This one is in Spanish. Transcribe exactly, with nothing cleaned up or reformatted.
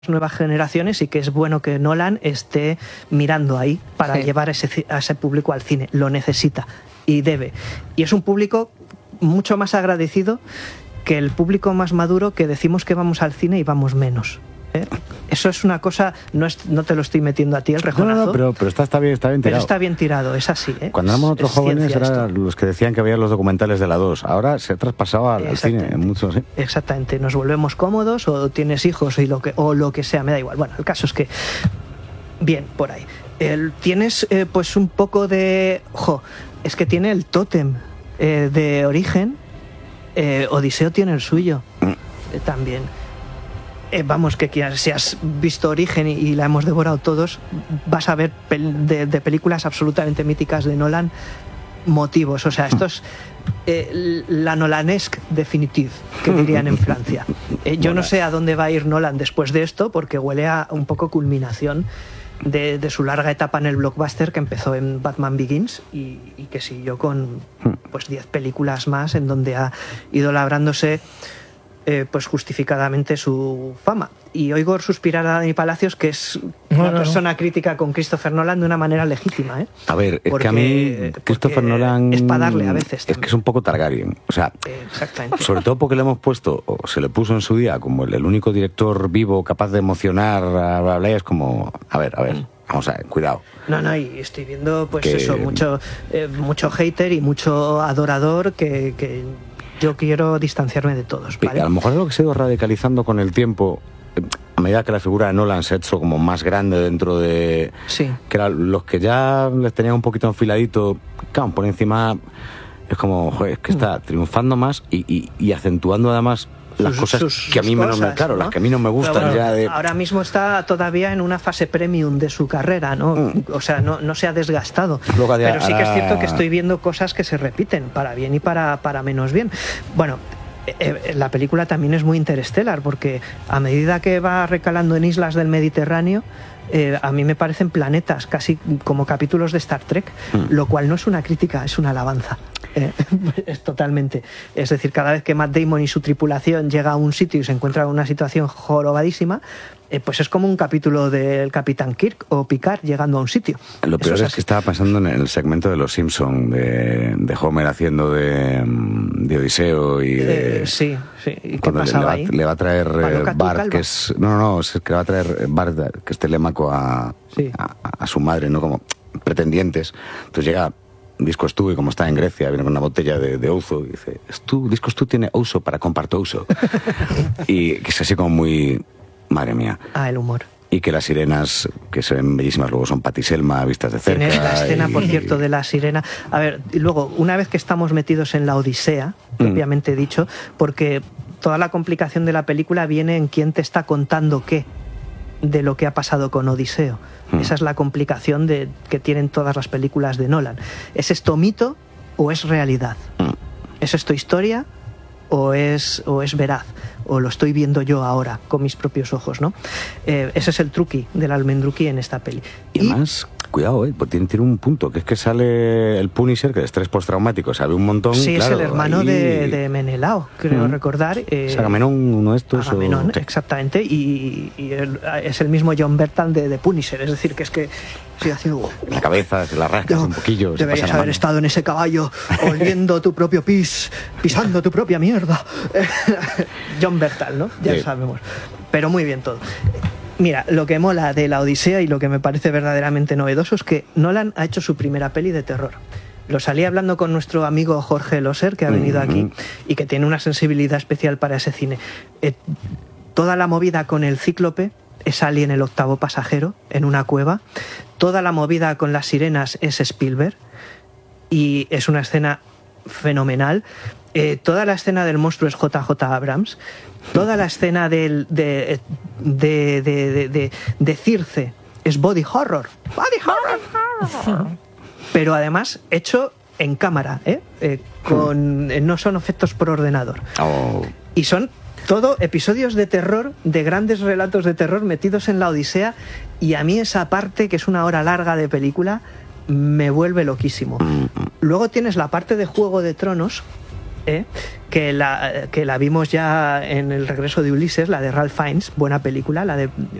nuevas generaciones y que es bueno que Nolan esté mirando ahí para sí. llevar a ese, a ese público al cine. Lo necesita y debe. Y es un público mucho más agradecido que el público más maduro que decimos que vamos al cine y vamos menos. ¿Eh? Eso es una cosa, no, es, no te lo estoy metiendo a ti el rejonazo. No, no, no, pero, pero está, está, bien, está bien tirado. Pero está bien tirado, es así. ¿eh? Cuando éramos otros jóvenes eran los que decían que había los documentales de la dos. Ahora se ha traspasado al, al cine. En muchos, ¿sí? Exactamente, nos volvemos cómodos o tienes hijos y lo que, o lo que sea, me da igual. Bueno, el caso es que, bien, por ahí. El, tienes eh, pues un poco de... Jo, es que tiene el tótem eh, de origen. Eh, Odiseo tiene el suyo mm. eh, también. Eh, vamos, que si has visto Origen y, y la hemos devorado todos, vas a ver pel de, de películas absolutamente míticas de Nolan motivos. O sea, esto es eh, la Nolanesque definitive, que dirían en Francia. Eh, yo no sé a dónde va a ir Nolan después de esto, porque huele a un poco culminación de, de su larga etapa en el blockbuster que empezó en Batman Begins y, y que siguió con pues diez películas más en donde ha ido labrándose Eh, pues justificadamente su fama. Y oigo suspirar a Dani Palacios, que es una no, no, persona no. crítica con Christopher Nolan de una manera legítima, ¿eh? A ver, es porque, que a mí Christopher Nolan es para darle a veces es también. Que es un poco Targaryen, o sea, exactamente. Sobre todo porque le hemos puesto, o se le puso en su día como el, el único director vivo capaz de emocionar a bla, bla, es como, a ver, a ver, mm. vamos a ver, cuidado. No, no, y estoy viendo pues que... eso, mucho, eh, mucho hater y mucho adorador que... que yo quiero distanciarme de todos, ¿vale? A lo mejor es lo que se ha ido radicalizando con el tiempo, a medida que la figura de Nolan se ha hecho como más grande dentro de... Sí. Que eran los que ya les tenían un poquito enfiladito, claro, por encima es como, joder, es que está triunfando más y, y, y acentuando además las sus, cosas sus, que a mí menos me... Claro, ¿no? Las que a mí no me gustan bueno, ya de... Ahora mismo está todavía en una fase premium de su carrera, ¿no? Mm. O sea, no, no se ha desgastado. Luego de, pero sí que es cierto que estoy viendo cosas que se repiten, para bien y para, para menos bien. Bueno, eh, la película también es muy interestelar, porque a medida que va recalando en islas del Mediterráneo, Eh, a mí me parecen planetas, casi como capítulos de Star Trek, mm. lo cual no es una crítica, es una alabanza. Eh, es totalmente. Es decir, cada vez que Matt Damon y su tripulación llega a un sitio y se encuentra en una situación jorobadísima, eh, pues es como un capítulo del Capitán Kirk o Picard llegando a un sitio. Lo peor es, es que estaba pasando en el segmento de Los Simpson, de, de Homer haciendo de, de Odiseo y de... Eh, sí, sí. ¿Y qué pasaba le, le, va, ahí? le va a traer eh, Bart, que es... No, no, es que le va a traer Bart, que es Telémaco a, sí. a, a su madre, ¿no? Como pretendientes. Entonces llega... Disco Stu, y como está en Grecia, viene con una botella de, de ouzo y dice, Stu, Disco Stu tiene ouzo para comparto ouzo. Y que es así como muy... Madre mía. Ah, el humor. Y que las sirenas, que se ven bellísimas, luego son Patti Selma vistas de cerca. Tiene la escena, y... por cierto, de la sirena. A ver, y luego, una vez que estamos metidos en la Odisea, mm. propiamente dicho, porque toda la complicación de la película viene en quién te está contando qué de lo que ha pasado con Odiseo. Mm. Esa es la complicación de, que tienen todas las películas de Nolan. ¿Es esto mito o es realidad? Mm. ¿Es esto historia o es, o es veraz? O lo estoy viendo yo ahora con mis propios ojos, ¿no? Eh, ese es el truqui del almendruqui en esta peli. Y además, cuidado, eh, tiene, tiene un punto, que es que sale el Punisher, que de estrés postraumático sabe un montón. Sí, claro, es el hermano ahí... de, de Menelao, creo mm. recordar. Eh, es Agamenón, uno de estos. Agamenón, o... sí. Exactamente, y, y el, es el mismo John Bertal de, de Punisher, es decir, que es que estoy haciendo... La cabeza, se la rascas no, un poquillo. Deberías haber mano. estado en ese caballo, oliendo tu propio pis, pisando tu propia mierda. John Bertal, ¿no? Ya sí. lo sabemos. Pero muy bien todo. Mira, lo que mola de la Odisea y lo que me parece verdaderamente novedoso es que Nolan ha hecho su primera peli de terror. Lo salí hablando con nuestro amigo Jorge Loser, que ha venido mm-hmm. aquí y que tiene una sensibilidad especial para ese cine. Eh, toda la movida con el cíclope es Alien el octavo pasajero en una cueva. Toda la movida con las sirenas es Spielberg y es una escena fenomenal. Eh, toda la escena del monstruo es J J Abrams. Toda la escena del, de, de, de, de, de, de Circe es body horror. Body horror. Pero además hecho en cámara, ¿eh? Eh, con, eh, no son efectos por ordenador. Oh. Y son todo episodios de terror, de grandes relatos de terror metidos en la Odisea, y a mí esa parte, que es una hora larga de película, me vuelve loquísimo. Luego tienes la parte de Juego de Tronos, ¿eh? que, la, que la vimos ya en El regreso de Ulises, la de Ralph Fiennes, buena película, la de